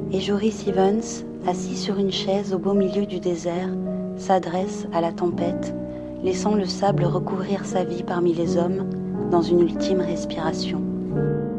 Et Joris Ivens, assis sur une chaise au beau milieu du désert, s'adresse à la tempête, laissant le sable recouvrir sa vie parmi les hommes dans une ultime respiration.